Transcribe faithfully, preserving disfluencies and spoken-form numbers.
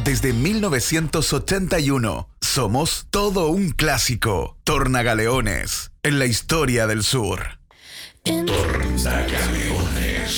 Desde mil novecientos ochenta y uno, somos todo un clásico. Tornagaleones, en la historia del sur. Tornagaleones.